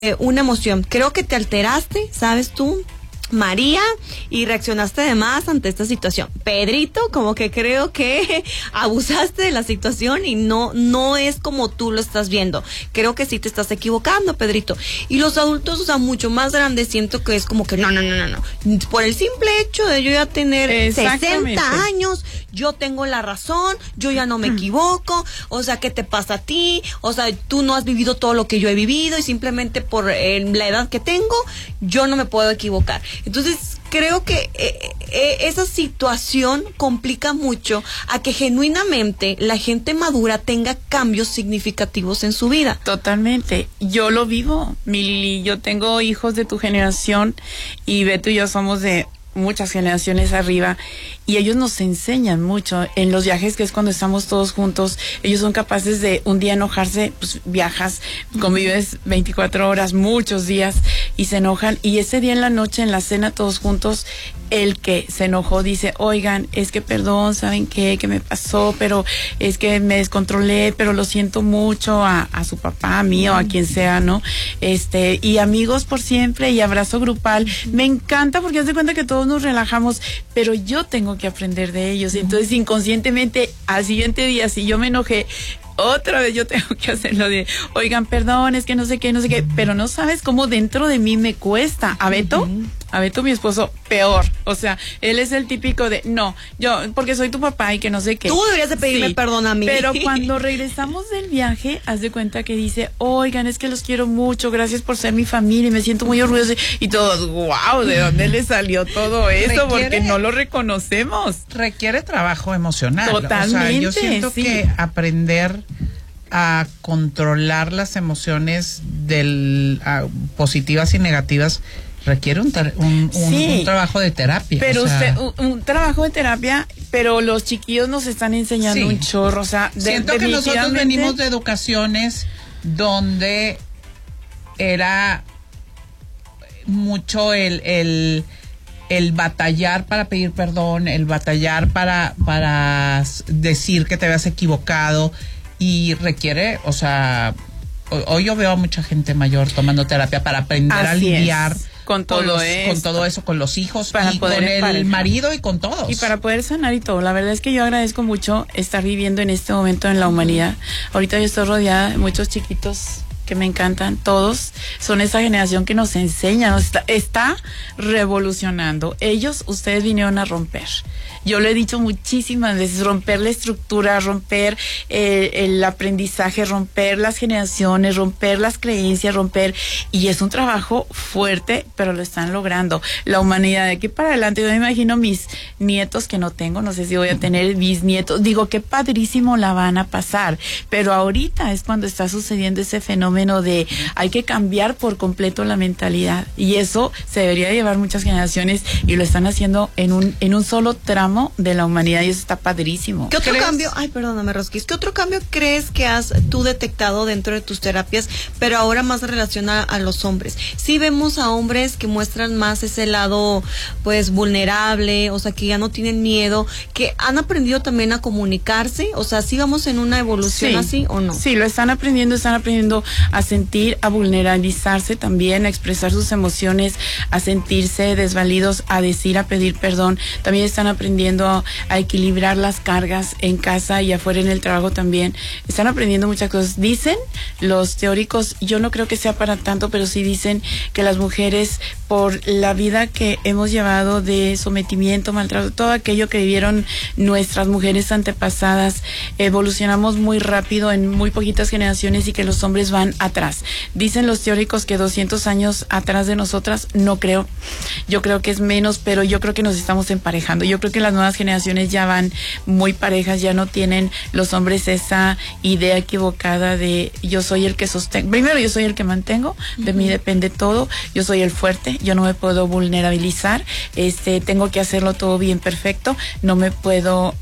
una emoción. Creo que te alteraste, ¿sabes tú, María? Y reaccionaste de más ante esta situación. Pedrito, como que creo que abusaste de la situación y no es como tú lo estás viendo. Creo que sí te estás equivocando, Pedrito. Y los adultos, o sea, mucho más grandes, siento que es como que no. Por el simple hecho de yo ya tener 60 años, yo tengo la razón, yo ya no me equivoco, o sea, ¿qué te pasa a ti? O sea, tú no has vivido todo lo que yo he vivido y simplemente por la edad que tengo, yo no me puedo equivocar. Entonces, creo que esa situación complica mucho a que genuinamente la gente madura tenga cambios significativos en su vida. Totalmente. Yo lo vivo, mi Lili. Yo tengo hijos de tu generación y Beto y yo somos de muchas generaciones arriba y ellos nos enseñan mucho en los viajes, que es cuando estamos todos juntos. Ellos son capaces de un día enojarse, pues viajas, convives 24 horas, muchos días, y se enojan, y ese día en la noche, en la cena, todos juntos, el que se enojó dice, oigan, es que perdón, ¿saben qué? Que me pasó, pero es que me descontrolé, pero lo siento mucho a su papá, a mí o a quien sea, ¿no? Y amigos por siempre y abrazo grupal. Me encanta porque haz de cuenta que todos nos relajamos, pero yo tengo que aprender de ellos. Entonces, inconscientemente, al siguiente día, si yo me enojé, otra vez yo tengo que hacerlo de, oigan, perdón, es que no sé qué, pero no sabes cómo dentro de mí me cuesta. A Beto, mi esposo, peor. O sea, él es el típico de, no, yo, porque soy tu papá y que no sé qué. Tú deberías de pedirme perdón a mí. Pero cuando regresamos del viaje, haz de cuenta que dice, oigan, es que los quiero mucho, gracias por ser mi familia y me siento muy orgulloso. Y todos, wow, ¿de dónde le salió todo eso? Porque no lo reconocemos. Requiere trabajo emocional. Totalmente. O sea, yo siento que aprender a controlar las emociones positivas y negativas requiere un trabajo de terapia. Pero un trabajo de terapia, pero los chiquillos nos están enseñando un chorro. O sea, siento que nosotros venimos de educaciones donde era mucho el batallar para pedir perdón, el batallar para decir que te habías equivocado, y requiere, o sea, hoy yo veo a mucha gente mayor tomando terapia para aprender a lidiar con todo eso, con los hijos, y con el marido y con todos. Y para poder sanar y todo. La verdad es que yo agradezco mucho estar viviendo en este momento en la humanidad. Ahorita yo estoy rodeada de muchos chiquitos que me encantan, todos son esa generación que nos enseña, está revolucionando. Ustedes vinieron a romper. Yo lo he dicho muchísimas veces, romper la estructura, romper el aprendizaje, romper las generaciones, romper las creencias, y es un trabajo fuerte, pero lo están logrando. La humanidad de aquí para adelante, yo me imagino mis nietos, que no tengo, no sé si voy a tener bisnietos, digo, qué padrísimo la van a pasar, pero ahorita es cuando está sucediendo ese fenómeno de hay que cambiar por completo la mentalidad, y eso se debería llevar muchas generaciones, y lo están haciendo en un solo tramo de la humanidad, y eso está padrísimo. ¿Qué otro cambio? Ay, perdóname, Rosquis. ¿Qué otro cambio crees que has tú detectado dentro de tus terapias, pero ahora más en relación a los hombres? Sí vemos a hombres que muestran más ese lado, pues, vulnerable, o sea, que ya no tienen miedo, que han aprendido también a comunicarse, o sea, ¿sí vamos en una evolución así o no? Sí, lo están aprendiendo a sentir, a vulnerabilizarse también, a expresar sus emociones, a sentirse desvalidos, a decir, a pedir perdón. También están aprendiendo a equilibrar las cargas en casa y afuera en el trabajo también. Están aprendiendo muchas cosas. Dicen los teóricos, yo no creo que sea para tanto, pero sí dicen que las mujeres, por la vida que hemos llevado de sometimiento, maltrato, todo aquello que vivieron nuestras mujeres antepasadas, evolucionamos muy rápido en muy poquitas generaciones, y que los hombres van atrás. Dicen los teóricos que 200 años atrás de nosotras, no creo. Yo creo que es menos, pero yo creo que nos estamos emparejando. Yo creo que las nuevas generaciones ya van muy parejas, ya no tienen los hombres esa idea equivocada de yo soy el que sostengo. Primero, yo soy el que mantengo, de mí depende todo, yo soy el fuerte, yo no me puedo vulnerabilizar, tengo que hacerlo todo bien perfecto, no me puedo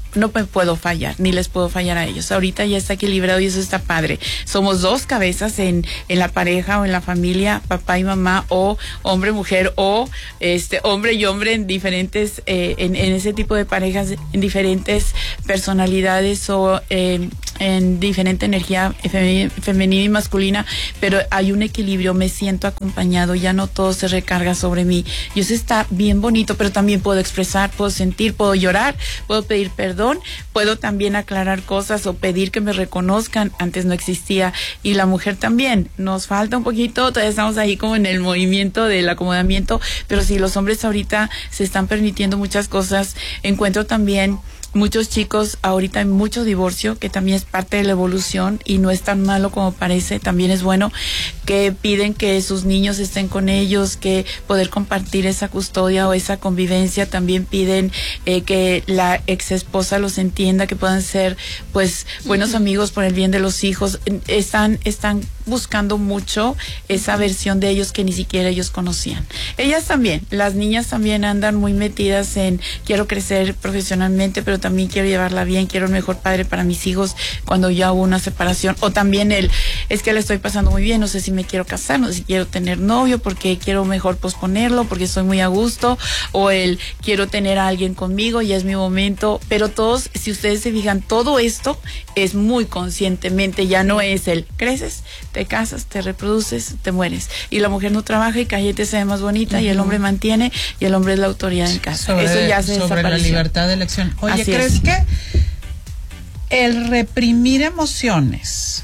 no me puedo fallar, ni les puedo fallar a ellos. Ahorita ya está equilibrado y eso está padre. Somos dos cabezas en la pareja o en la familia, papá y mamá, o hombre, mujer, o hombre y hombre en diferentes, en ese tipo de parejas, en diferentes personalidades o en diferente energía femenina y masculina, pero hay un equilibrio, me siento acompañado, ya no todo se recarga sobre mí. Y eso está bien bonito, pero también puedo expresar, puedo sentir, puedo llorar, puedo pedir perdón, puedo también aclarar cosas o pedir que me reconozcan, antes no existía. Y la mujer también, nos falta un poquito, todavía estamos ahí como en el movimiento del acomodamiento, pero sí, los hombres ahorita se están permitiendo muchas cosas. Encuentro también muchos chicos, ahorita hay mucho divorcio, que también es parte de la evolución y no es tan malo como parece, también es bueno, que piden que sus niños estén con ellos, que poder compartir esa custodia o esa convivencia, también piden que la ex esposa los entienda, que puedan ser pues buenos amigos por el bien de los hijos. Están buscando mucho esa versión de ellos que ni siquiera ellos conocían. Ellas también, las niñas también andan muy metidas en quiero crecer profesionalmente, pero también quiero llevarla bien, quiero el mejor padre para mis hijos cuando ya hubo una separación, o también es que le estoy pasando muy bien, no sé si me quiero casar, no sé si quiero tener novio porque quiero mejor posponerlo porque estoy muy a gusto, o quiero tener a alguien conmigo, ya es mi momento. Pero todos, si ustedes se fijan, todo esto es muy conscientemente, ya no es creces, te casas, te reproduces, te mueres, y la mujer no trabaja y cállate, se ve más bonita, y el hombre mantiene, y el hombre es la autoridad en casa. Eso ya se sobre la libertad de elección. Oye, Así ¿crees es. que el reprimir emociones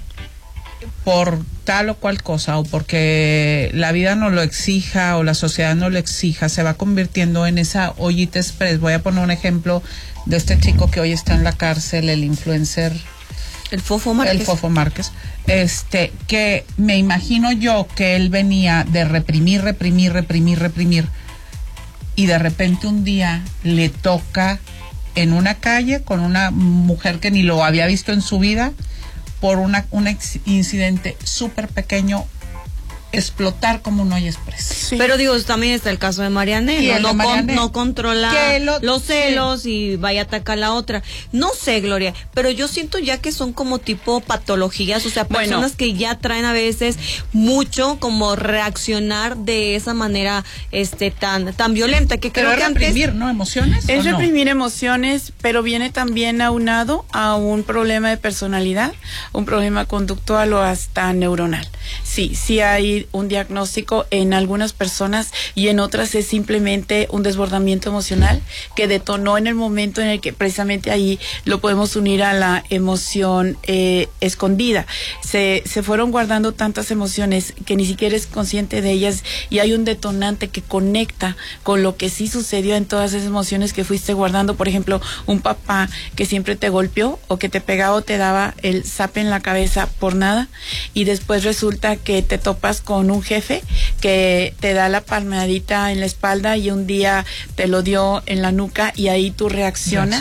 por tal o cual cosa, o porque la vida no lo exija o la sociedad no lo exija, se va convirtiendo en esa ollita express? Voy a poner un ejemplo de este chico que hoy está en la cárcel, el influencer, El Fofo Márquez. Que me imagino yo que él venía de reprimir, y de repente un día le toca en una calle con una mujer que ni lo había visto en su vida, por un incidente súper pequeño, explotar como un hoy express. Sí. Pero digo, también está el caso de Marianela, no controla los celos y vaya a atacar a la otra. No sé, Gloria, pero yo siento ya que son como tipo patologías, o sea, personas que ya traen a veces mucho como reaccionar de esa manera tan violenta, que creo pero que reprimir, antes, ¿no? Emociones. Es ¿o no? reprimir emociones, pero viene también aunado a un problema de personalidad, un problema conductual o hasta neuronal. Sí hay un diagnóstico en algunas personas, y en otras es simplemente un desbordamiento emocional que detonó en el momento en el que precisamente ahí lo podemos unir a la emoción escondida. Se fueron guardando tantas emociones que ni siquiera es consciente de ellas, y hay un detonante que conecta con lo que sí sucedió en todas esas emociones que fuiste guardando. Por ejemplo, un papá que siempre te golpeó o que te pegaba o te daba el zape en la cabeza por nada, y después resulta que te topas con un jefe que te da la palmadita en la espalda y un día te lo dio en la nuca, y ahí tú reaccionas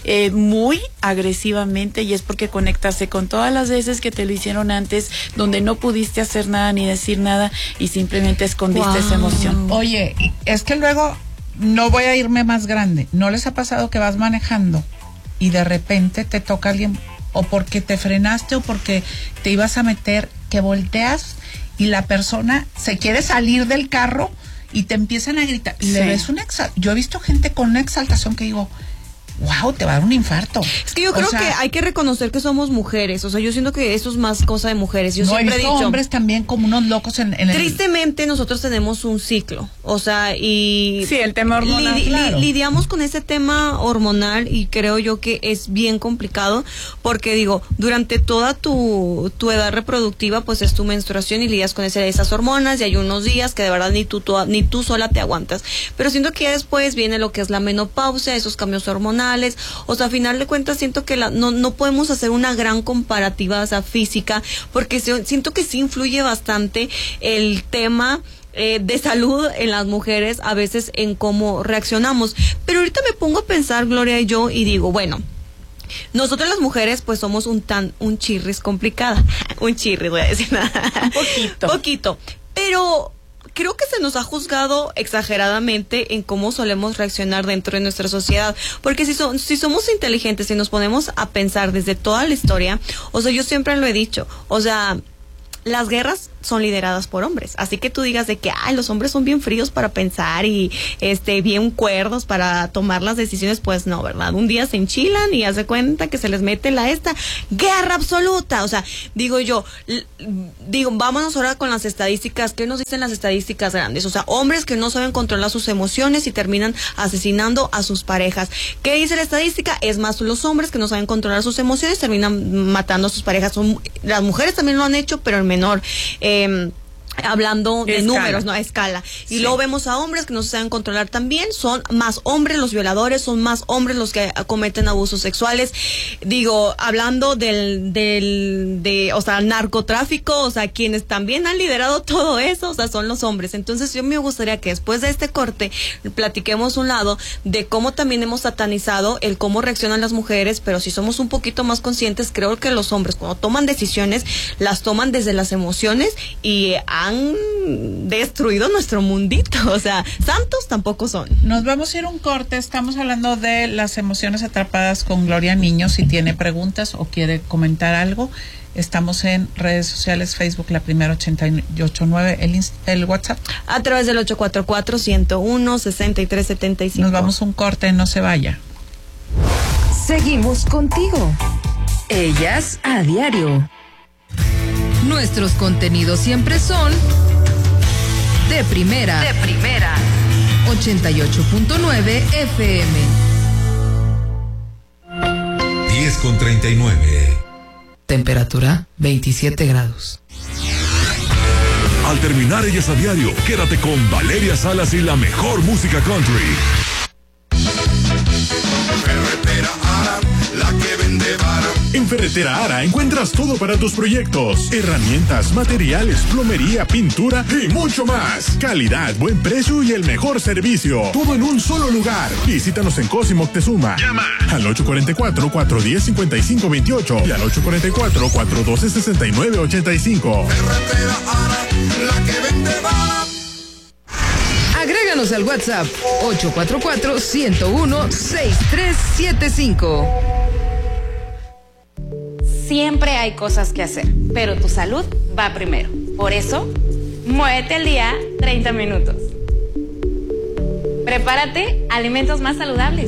muy agresivamente, y es porque conectaste con todas las veces que te lo hicieron antes, donde no pudiste hacer nada ni decir nada y simplemente escondiste esa emoción. Oye, es que luego no voy a irme más grande. ¿No les ha pasado que vas manejando y de repente te toca alguien, o porque te frenaste o porque te ibas a meter, que volteas y la persona se quiere salir del carro y te empiezan a gritar? Sí. Le ves yo he visto gente con una exaltación que digo, wow, te va a dar un infarto. es que yo creo que hay que reconocer que somos mujeres, o sea, yo siento que eso es más cosa de mujeres. Yo siempre he dicho, hombres también como unos locos en el... Tristemente nosotros tenemos un ciclo, o sea, y Sí, el tema hormonal, claro. lidiamos con ese tema hormonal, y creo yo que es bien complicado, porque digo, durante toda tu edad reproductiva pues es tu menstruación y lidias con esas hormonas, y hay unos días que de verdad ni tú sola te aguantas, pero siento que ya después viene lo que es la menopausia, esos cambios hormonales. O sea, a final de cuentas siento que no podemos hacer una gran comparativa, o sea, física, porque siento que sí influye bastante el tema de salud en las mujeres, a veces en cómo reaccionamos. Pero ahorita me pongo a pensar, Gloria y yo, y digo, bueno, nosotros las mujeres pues somos un chirris complicada. Un chirris, voy a decir nada. Un poquito. Poquito. Pero creo que se nos ha juzgado exageradamente en cómo solemos reaccionar dentro de nuestra sociedad, porque si somos inteligentes y nos ponemos a pensar desde toda la historia, o sea, yo siempre lo he dicho, o sea, las guerras son lideradas por hombres, así que tú digas de que los hombres son bien fríos para pensar y bien cuerdos para tomar las decisiones, pues no, ¿verdad? Un día se enchilan y hace cuenta que se les mete esta guerra absoluta. O sea, digo, vámonos ahora con las estadísticas. ¿Qué nos dicen las estadísticas grandes? O sea, hombres que no saben controlar sus emociones y terminan asesinando a sus parejas. ¿Qué dice la estadística? Es más, los hombres que no saben controlar sus emociones terminan matando a sus parejas. Las mujeres también lo han hecho, pero en menor hablando de números, no a escala. Y luego vemos a hombres que no se saben controlar también, son más hombres los violadores, son más hombres los que cometen abusos sexuales. Digo, hablando o sea, narcotráfico, o sea, quienes también han liderado todo eso, o sea, son los hombres. Entonces yo me gustaría que después de este corte platiquemos un lado de cómo también hemos satanizado el cómo reaccionan las mujeres, pero si somos un poquito más conscientes, creo que los hombres cuando toman decisiones, las toman desde las emociones y han destruido nuestro mundito, o sea, santos tampoco son. Nos vamos a ir a un corte, estamos hablando de las emociones atrapadas con Gloria Niño. Si tiene preguntas o quiere comentar algo, estamos en redes sociales, Facebook La Primera 889, el WhatsApp. A través del 844-101-6375. Nos vamos a un corte, no se vaya. Seguimos contigo. Ellas a diario. Nuestros contenidos siempre son de primera. 88.9 FM. 10:39. Temperatura 27 grados. Al terminar Ellas a diario, quédate con Valeria Salas y la mejor música country. Ferretera Ara, la que vende vara. En Ferretera Ara encuentras todo para tus proyectos: herramientas, materiales, plomería, pintura y mucho más. Calidad, buen precio y el mejor servicio. Todo en un solo lugar. Visítanos en Cosimo Moctezuma. Llama al 844-410-5528 y al 844-412-6985. Ferretera Ara, la que vende vara. Agréganos al WhatsApp 844-101-6375. Siempre hay cosas que hacer, pero tu salud va primero. Por eso, muévete al día 30 minutos. Prepárate alimentos más saludables.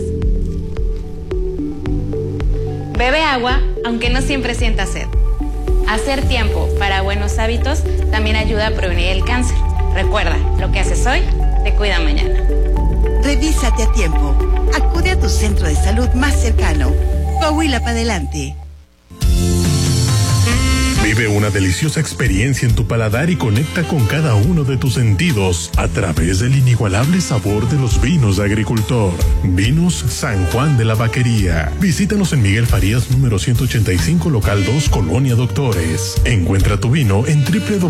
Bebe agua, aunque no siempre sientas sed. Hacer tiempo para buenos hábitos también ayuda a prevenir el cáncer. Recuerda, lo que haces hoy te cuida mañana. Revísate a tiempo. Acude a tu centro de salud más cercano. Coahuila para adelante. Vive una deliciosa experiencia en tu paladar y conecta con cada uno de tus sentidos a través del inigualable sabor de los vinos de agricultor. Vinos San Juan de la Vaquería. Visítanos en Miguel Farías número 185, local 2, Colonia Doctores. Encuentra tu vino en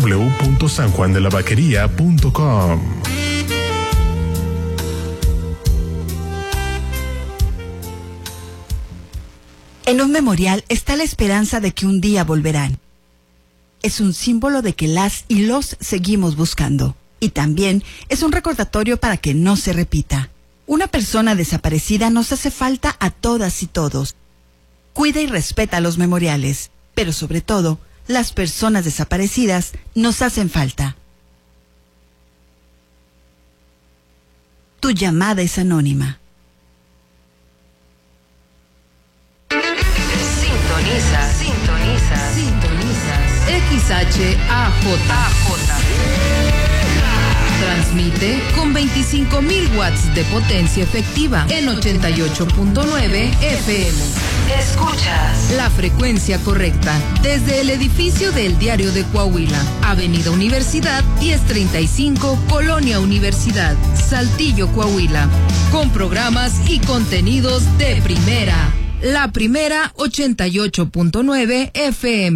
www.sanjuandelavaquería.com. En un memorial está la esperanza de que un día volverán. Es un símbolo de que las y los seguimos buscando. Y también es un recordatorio para que no se repita. Una persona desaparecida nos hace falta a todas y todos. Cuida y respeta los memoriales, pero sobre todo, las personas desaparecidas nos hacen falta. Tu llamada es anónima. Sintonizas XHAJ. Transmite con 25.000 watts de potencia efectiva en 88.9 FM. Escuchas la frecuencia correcta desde el edificio del Diario de Coahuila, Avenida Universidad 1035, Colonia Universidad, Saltillo, Coahuila, con programas y contenidos de primera. La Primera 88.9 FM.